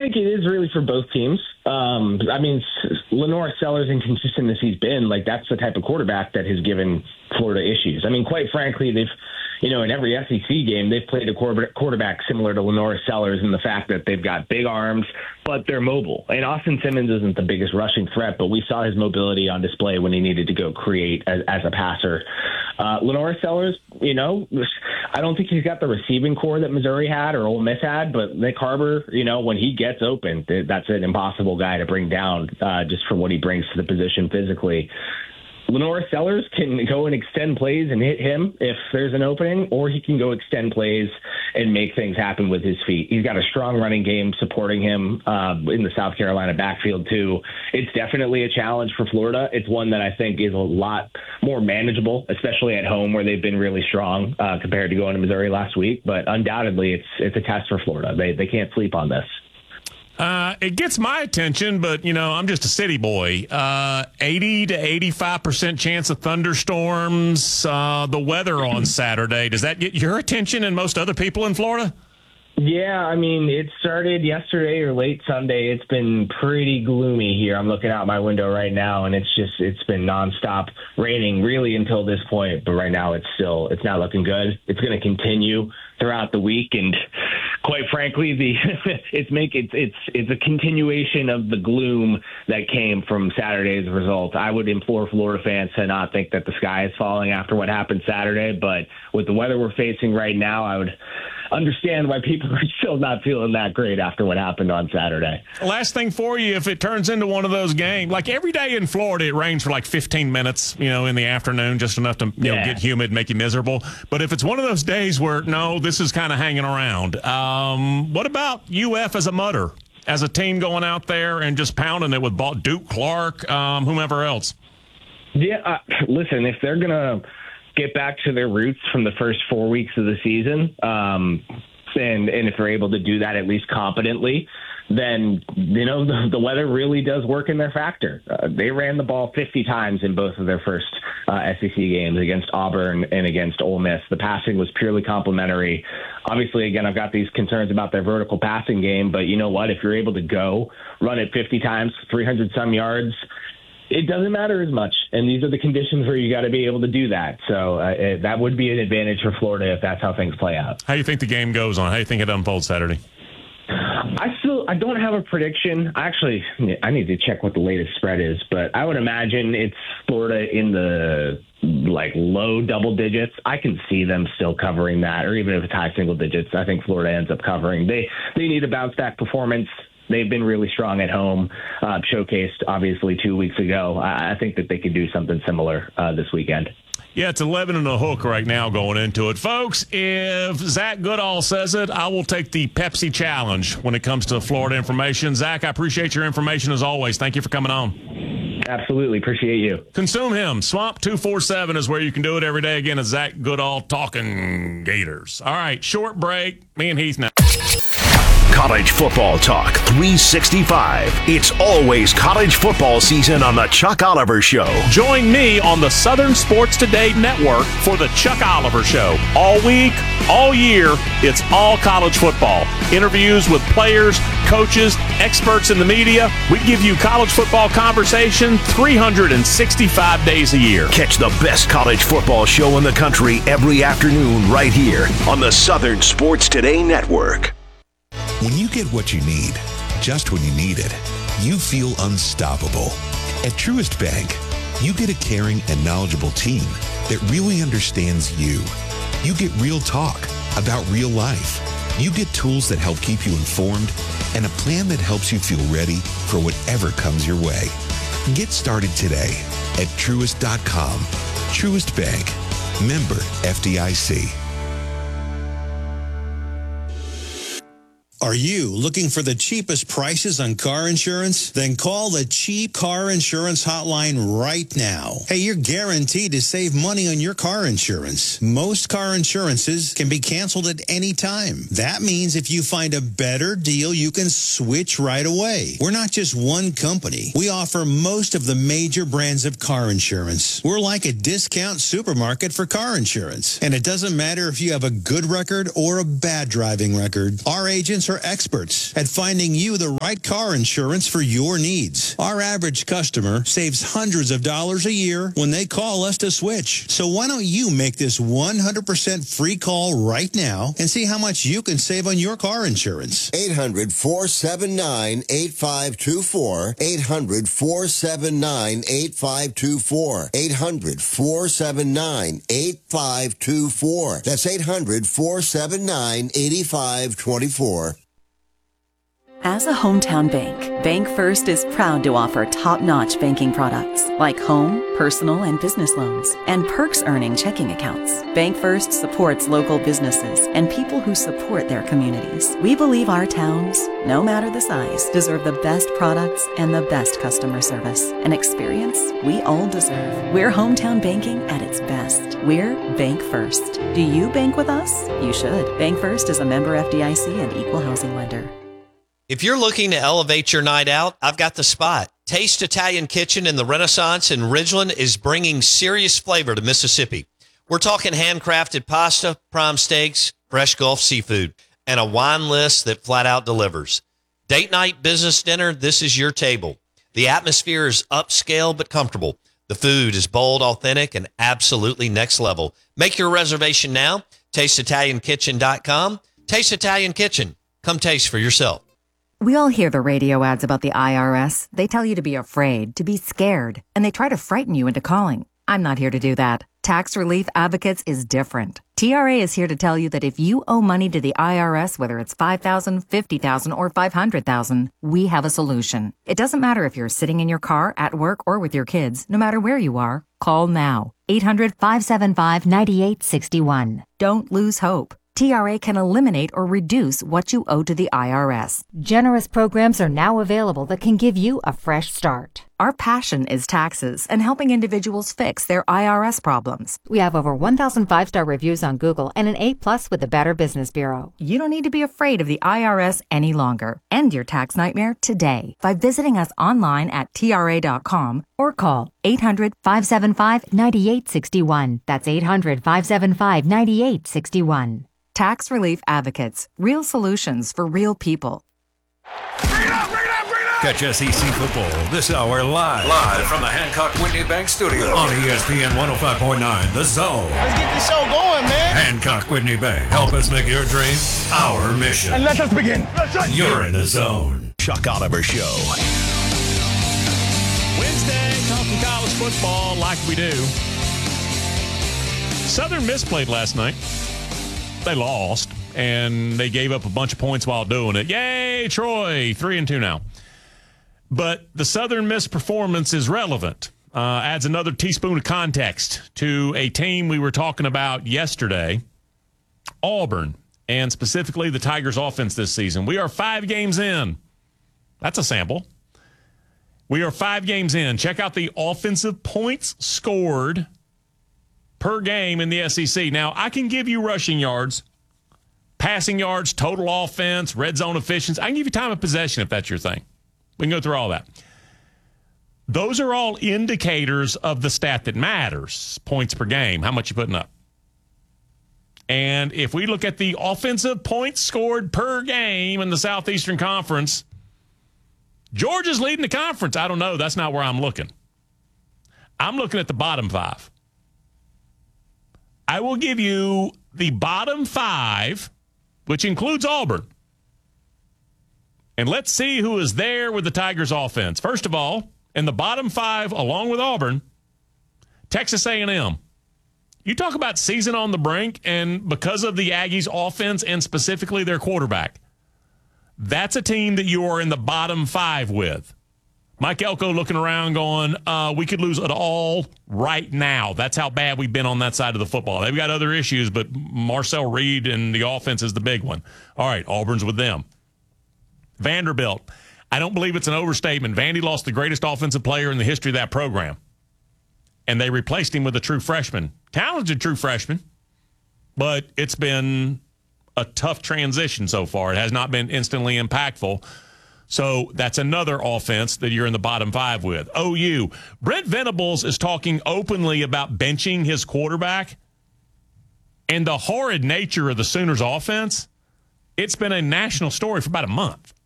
think it is really for both teams. I mean, Lenore Sellers, inconsistent as he's been, like that's the type of quarterback that has given Florida issues. I mean, quite frankly, they've, in every SEC game, they've played a quarterback similar to Lenore Sellers in the fact that they've got big arms, but they're mobile. And Austin Simmons isn't the biggest rushing threat, but we saw his mobility on display when he needed to go create as a passer. Lenore Sellers, I don't think he's got the receiving core that Missouri had or Ole Miss had, but Nick Harbor, when he gets open, that's an impossible guy to bring down just for what he brings to the position physically. Lenore Sellers can go and extend plays and hit him if there's an opening, or he can go extend plays and make things happen with his feet. He's got a strong running game supporting him in the South Carolina backfield, too. It's definitely a challenge for Florida. It's one that I think is a lot more manageable, especially at home where they've been really strong compared to going to Missouri last week. But undoubtedly, it's a test for Florida. They can't sleep on this. It gets my attention, but, I'm just a city boy. 80 to 85% chance of thunderstorms. The weather on Saturday, does that get your attention and most other people in Florida? Yeah, I mean, it started yesterday or late Sunday. It's been pretty gloomy here. I'm looking out my window right now, and it's been nonstop raining really until this point. But right now it's not looking good. It's going to continue throughout the week, and quite frankly, it's a continuation of the gloom that came from Saturday's result. I would implore Florida fans to not think that the sky is falling after what happened Saturday, but with the weather we're facing right now, I would understand why people are still not feeling that great after what happened on Saturday. Last thing for you, if it turns into one of those games, like every day in Florida, it rains for like 15 minutes, in the afternoon, just enough to get humid, make you miserable. But if it's one of those days where, no, this is kind of hanging around, what about UF as a mutter, as a team going out there and just pounding it with Duke, Clark, whomever else? Yeah, listen, if they're going to get back to their roots from the first 4 weeks of the season, and if they're able to do that at least competently, then the weather really does work in their factor. They ran the ball 50 times in both of their first SEC games against Auburn and against Ole Miss. The passing was purely complimentary. Obviously, again, I've got these concerns about their vertical passing game, but you know what? If you're able to go run it 50 times, 300 some yards, it doesn't matter as much. And these are the conditions where you got to be able to do that. So that would be an advantage for Florida if that's how things play out. How do you think the game goes on? How do you think it unfolds Saturday? I don't have a prediction. Actually, I need to check what the latest spread is, but I would imagine it's Florida in the low double digits. I can see them still covering that, or even if it's high single digits, I think Florida ends up covering. They need a bounce back performance. They've been really strong at home, showcased obviously 2 weeks ago. I think that they could do something similar this weekend. Yeah, it's 11 and a hook right now going into it. Folks, if Zach Goodall says it, I will take the Pepsi challenge when it comes to Florida information. Zach, I appreciate your information as always. Thank you for coming on. Absolutely. Appreciate you. Consume him. Swamp 247 is where you can do it every day. Again, it's Zach Goodall talking Gators. All right, short break. Me and Heath now. College football talk 365. It's always college football season on the Chuck Oliver Show. Join me on the Southern Sports Today Network for the Chuck Oliver Show. All week, all year, it's all college football. Interviews with players, coaches, experts in the media. We give you college football conversation 365 days a year. Catch the best college football show in the country every afternoon right here on the Southern Sports Today Network. When you get what you need, just when you need it, you feel unstoppable. At Truist Bank, you get a caring and knowledgeable team that really understands you. You get real talk about real life. You get tools that help keep you informed and a plan that helps you feel ready for whatever comes your way. Get started today at Truist.com. Truist Bank. Member FDIC. Are you looking for the cheapest prices on car insurance? Then call the Cheap Car Insurance Hotline right now. Hey, you're guaranteed to save money on your car insurance. Most car insurances can be canceled at any time. That means if you find a better deal, you can switch right away. We're not just one company. We offer most of the major brands of car insurance. We're like a discount supermarket for car insurance. And it doesn't matter if you have a good record or a bad driving record. Our agents are experts at finding you the right car insurance for your needs. Our average customer saves hundreds of dollars a year when they call us to switch. So why don't you make this 100% free call right now and see how much you can save on your car insurance? 800-479-8524. 800-479-8524. 800-479-8524. That's 800-479-8524. As a hometown bank, Bank First is proud to offer top-notch banking products like home, personal, and business loans, and perks-earning checking accounts. Bank First supports local businesses and people who support their communities. We believe our towns, no matter the size, deserve the best products and the best customer service, an experience we all deserve. We're hometown banking at its best. We're Bank First. Do you bank with us? You should. Bank First is a member FDIC and equal housing lender. If you're looking to elevate your night out, I've got the spot. Taste Italian Kitchen in the Renaissance in Ridgeland is bringing serious flavor to Mississippi. We're talking handcrafted pasta, prime steaks, fresh Gulf seafood, and a wine list that flat out delivers. Date night, business dinner, this is your table. The atmosphere is upscale but comfortable. The food is bold, authentic, and absolutely next level. Make your reservation now. TasteItalianKitchen.com. Taste Italian Kitchen. Come taste for yourself. We all hear the radio ads about the IRS. They tell you to be afraid, to be scared, and they try to frighten you into calling. I'm not here to do that. Tax Relief Advocates is different. TRA is here to tell you that if you owe money to the IRS, whether it's $5,000, $50,000, or $500,000, we have a solution. It doesn't matter if you're sitting in your car, at work, or with your kids. No matter where you are, call now. 800-575-9861. Don't lose hope. TRA can eliminate or reduce what you owe to the IRS. Generous programs are now available that can give you a fresh start. Our passion is taxes and helping individuals fix their IRS problems. We have over 1,000 5-star reviews on Google and an A+ with the Better Business Bureau. You don't need to be afraid of the IRS any longer. End your tax nightmare today by visiting us online at TRA.com or call 800-575-9861. That's 800-575-9861. Tax Relief Advocates. Real solutions for real people. Bring it up, bring it up, bring it up! Catch SEC football this hour live from the Hancock Whitney Bank Studio on ESPN 105.9 The Zone. Let's get this show going, man. Hancock Whitney Bank. Help us make your dream our mission. And let us begin. You're in the zone. Chuck Oliver Show. Wednesday, talking college football like we do. Southern Miss played last night. They lost, and they gave up a bunch of points while doing it. Yay, Troy, 3-2 now. But the Southern Miss performance is relevant. Adds another teaspoon of context to a team we were talking about yesterday, Auburn, and specifically the Tigers' offense this season. We are 5 games in. That's a sample. We are 5 games in. Check out the offensive points scored per game in the SEC. Now, I can give you rushing yards, passing yards, total offense, red zone efficiency. I can give you time of possession if that's your thing. We can go through all that. Those are all indicators of the stat that matters, points per game, how much you're putting up. And if we look at the offensive points scored per game in the Southeastern Conference, Georgia's leading the conference. I don't know. That's not where I'm looking. I'm looking at the bottom 5. I will give you the bottom 5, which includes Auburn. And let's see who is there with the Tigers offense. First of all, in the bottom 5, along with Auburn, Texas A&M. You talk about season on the brink, and because of the Aggies' offense and specifically their quarterback, that's a team that you are in the bottom 5 with. Mike Elko looking around going, we could lose it all right now. That's how bad we've been on that side of the football. They've got other issues, but Marcel Reed and the offense is the big one. All right, Auburn's with them. Vanderbilt. I don't believe it's an overstatement. Vandy lost the greatest offensive player in the history of that program, and they replaced him with a true freshman. Talented true freshman, but it's been a tough transition so far. It has not been instantly impactful. So that's another offense that you're in the bottom 5 with. OU. Brent Venables is talking openly about benching his quarterback. And the horrid nature of the Sooners offense It's been a national story for about a month.